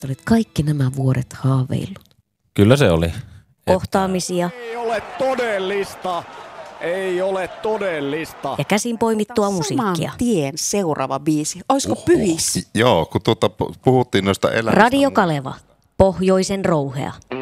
Olet kaikki nämä vuodet haaveillut. Kyllä se oli. Kohtaamisia. Ei ole todellista. Ei ole todellista. Ja käsin poimittua musiikkia. Saman tien seuraava biisi. Olisiko Pyhis? Joo, kun puhuttiin noista elämistä. Radio Kaleva. Pohjoisen rouhea.